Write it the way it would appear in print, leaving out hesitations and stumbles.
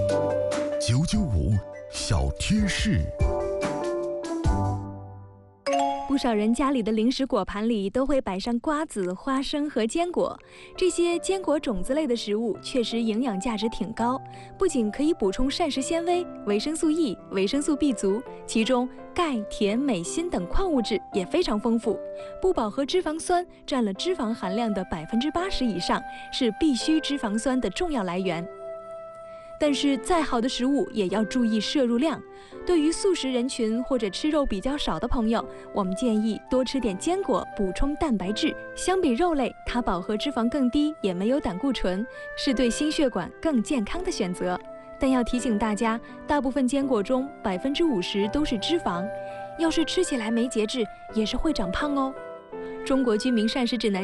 995小贴士。 不少人家里的零食果盘里都会摆上瓜子、花生和坚果，这些坚果种子类的食物确实营养价值挺高，不仅可以补充膳食纤维、维生素 E、维生素 B 族，其中钙、铁、镁、锌等矿物质也非常丰富。不饱和脂肪酸占了脂肪含量的80%以上，是必需脂肪酸的重要来源。但是再好的食物也要注意摄入量。对于素食人群或者吃肉比较少的朋友，我们建议多吃点坚果，补充蛋白质。相比肉类，它饱和脂肪更低，也没有胆固醇，是对心血管更健康的选择。但要提醒大家，大部分坚果中50%都是脂肪，要是吃起来没节制，也是会长胖哦。中国居民膳食指南